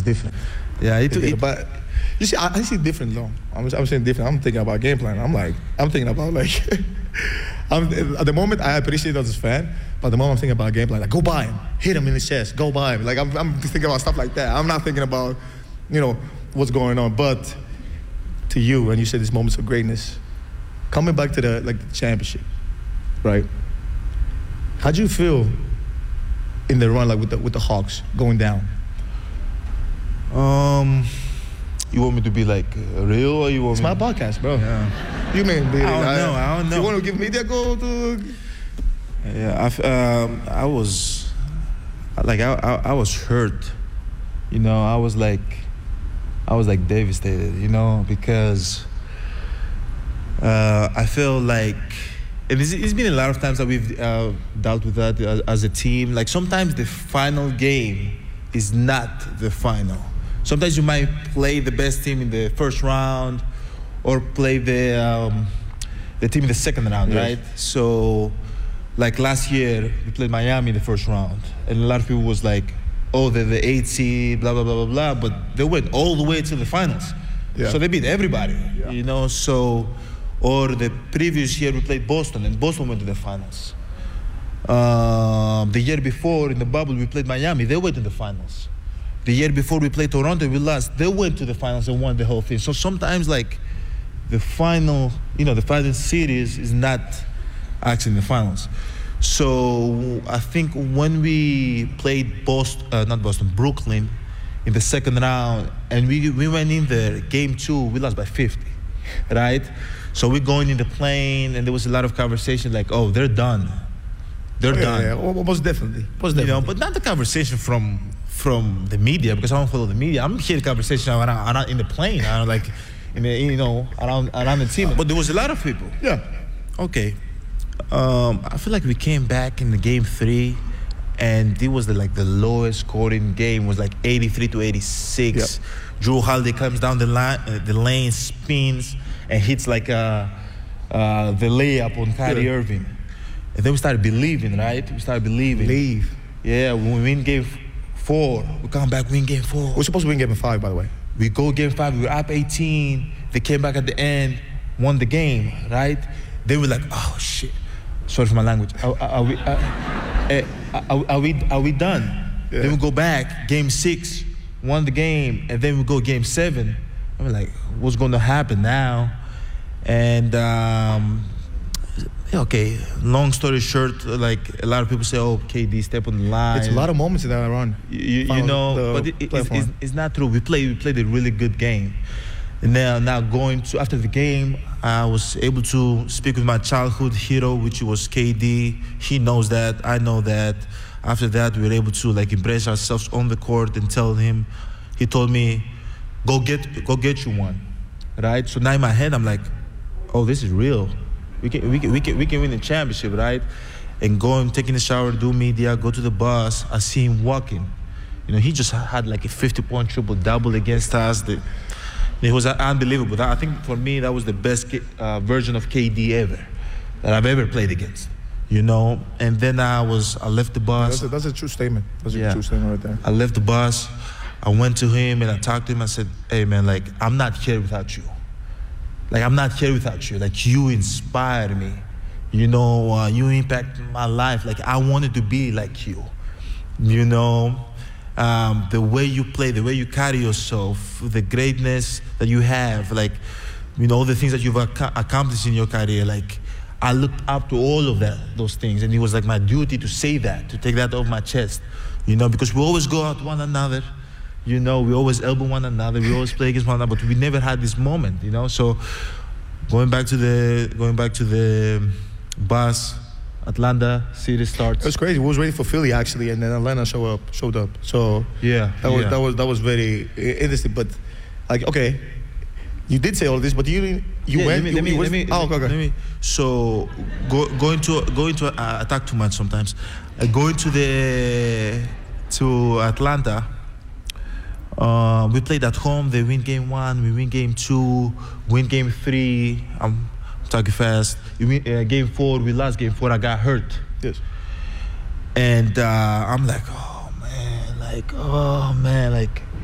different. Yeah, But you see, I see different though. I'm saying different. I'm thinking about game plan. I'm thinking about like, at the moment I appreciate it as a fan, but at the moment I'm thinking about game plan. Like, go by him, hit him in his chest, go by him. Like I'm thinking about stuff like that. I'm not thinking about, what's going on. But to you, and you said these moments of greatness, coming back to the championship, right? How'd you feel in the run, like with the Hawks going down? You want me to be like real, or you want It's me? my podcast, bro. Yeah. You mean? I don't know. You want to give media go to? Yeah, I was hurt. I was like devastated. Because I feel like, and it's been a lot of times that we've dealt with that as a team. Like sometimes the final game is not the final. Sometimes you might play the best team in the first round, or play the team in the second round, yes. right? So, like last year, we played Miami in the first round, and a lot of people was like, "Oh, they're the 8 seed, blah blah blah blah blah," but they went all the way to the finals. Yeah. So they beat everybody, So, or the previous year we played Boston, and Boston went to the finals. The year before in the bubble we played Miami, they went to the finals. The year before we played Toronto, we lost. They went to the finals and won the whole thing. So sometimes, like, the final series is not actually in the finals. So I think when we played Brooklyn in the second round, and we went in there, game 2, we lost by 50, right? So we're going in the plane, and there was a lot of conversation like, oh, they're done. They're done. Yeah. Most definitely. But not the conversation from the media, because I don't follow the media. I'm hearing conversation around in the plane, around the team. But there was a lot of people. Yeah. Okay. I feel like we came back in the game 3, and it was the lowest scoring game. It was like 83-86. Yeah. Drew Holiday comes down the lane, spins, and hits the layup on Kyrie Irving. And then we started believing, right? Believe. Yeah, when we win game 4, we come back, win game 4. We're supposed to win game 5, by the way. We go game 5, we were up 18. They came back at the end, won the game, right? They were like, oh shit. Sorry for my language. Are we done? Yeah. Then we go back, game 6, won the game, and then we go game 7. I'm like, what's going to happen now? And okay, long story short, like a lot of people say, oh, KD step on the line. It's a lot of moments in that run. But it's not true. We played a really good game. And now going to, after the game, I was able to speak with my childhood hero, which was KD. He knows that, I know that. After that, we were able to embrace ourselves on the court and tell him. He told me, go get you one, right? So now in my head, I'm like, oh, this is real. We can win the championship, right? And taking a shower, do media, go to the bus. I see him walking. He just had like a 50-point triple-double against us. It was unbelievable. I think for me, that was the best version of KD ever that I've ever played against. And then I left the bus. That's a true statement. That's a true statement right there. I left the bus. I went to him and I talked to him. I said, hey man, I'm not here without you. I'm not here without you. You inspired me. You impacted my life. I wanted to be like you. The way you play, the way you carry yourself, the greatness that you have, all the things that you've accomplished in your career. I looked up to all of those things, and it was my duty to say that, to take that off my chest, because we always go out one another. We always elbow one another. We always play against one another, but we never had this moment. So, going back to the bus, Atlanta series starts. It was crazy. We was ready for Philly actually, and then Atlanta showed up. So that was very interesting. But okay, you did say all this, but you went. So going to attack too much sometimes. Going to Atlanta. We played at home. They win game 1. We win game 2. Win game 3. I'm talking fast. Game 4. We lost game 4. I got hurt. Yes. And I'm like,